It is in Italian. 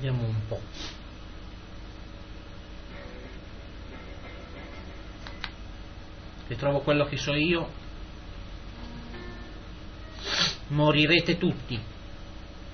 Vediamo un po'. Se trovo quello che so io, morirete tutti.